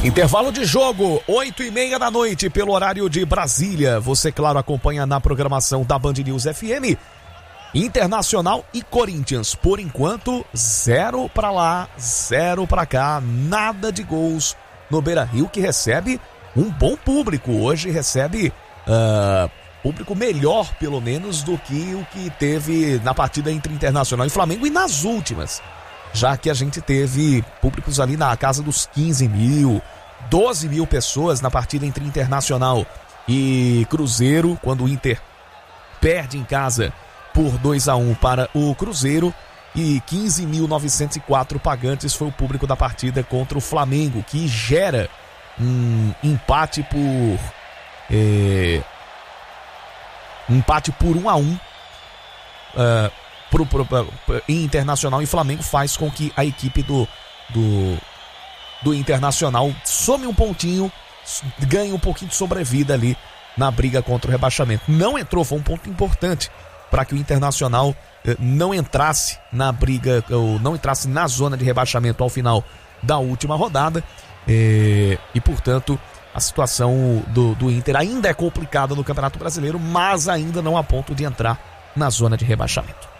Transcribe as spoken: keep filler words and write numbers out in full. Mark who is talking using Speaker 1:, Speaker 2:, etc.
Speaker 1: Intervalo de jogo, oito e meia da noite, pelo horário de Brasília. Você, claro, acompanha na programação da Band News F M. Internacional e Corinthians, por enquanto, zero pra lá, zero pra cá, nada de gols no Beira-Rio, que recebe um bom público. Hoje recebe uh, público melhor, pelo menos, do que o que teve na partida entre Internacional e Flamengo e nas últimas. Já que a gente teve públicos ali na casa dos quinze mil, doze mil pessoas na partida entre Internacional e Cruzeiro, quando o Inter perde em casa por dois a um para o Cruzeiro, e quinze mil novecentos e quatro pagantes foi o público da partida contra o Flamengo, que gera um empate por é, um empate por um a um uh, pro, pro, pro, pro, Internacional e Flamengo, faz com que a equipe do, do, do Internacional some um pontinho, ganhe um pouquinho de sobrevida ali na briga contra o rebaixamento. Não entrou, foi um ponto importante para que o Internacional eh, não entrasse na briga, ou não entrasse na zona de rebaixamento ao final da última rodada, eh, e portanto a situação do, do Inter ainda é complicada no Campeonato Brasileiro, mas ainda não a ponto de entrar na zona de rebaixamento.